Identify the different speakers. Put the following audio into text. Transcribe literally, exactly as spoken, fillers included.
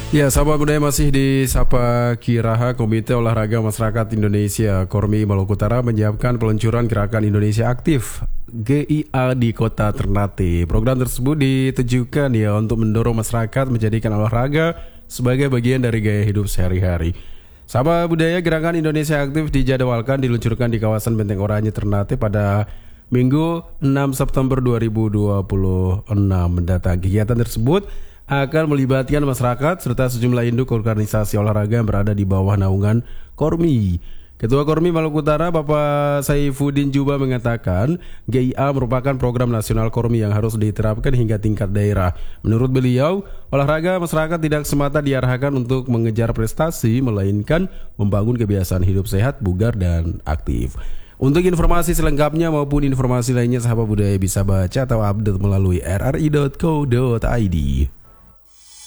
Speaker 1: Ya, sahabat budaya masih di Sapa Kiraha. Komite Olahraga Masyarakat Indonesia Kormi Maluku Utara menyiapkan peluncuran Gerakan Indonesia Aktif G I A di Kota Ternate. Program tersebut ditujukan ya untuk mendorong masyarakat menjadikan olahraga sebagai bagian dari gaya hidup sehari-hari. Sahabat budaya, Gerakan Indonesia Aktif dijadwalkan diluncurkan di kawasan Benteng Oranye Ternate pada Minggu enam September dua ribu dua puluh enam mendatang. Kegiatan tersebut akan melibatkan masyarakat serta sejumlah induk organisasi olahraga yang berada di bawah naungan Kormi. Ketua Kormi Maluku Utara Bapak Saifuddin Juba mengatakan G I A merupakan program nasional Kormi yang harus diterapkan hingga tingkat daerah. Menurut beliau, olahraga masyarakat tidak semata diarahkan untuk mengejar prestasi, melainkan membangun kebiasaan hidup sehat, bugar, dan aktif. Untuk informasi selengkapnya maupun informasi lainnya, sahabat budaya bisa baca atau update melalui r r i dot co dot i d.